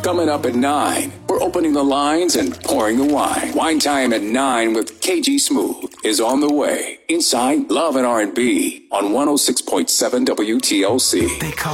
Coming up at 9, we're opening the lines and pouring the wine. Wine Time at 9 with KG Smooth is on the way. Inside Love and R&B on 106.7 WTLC.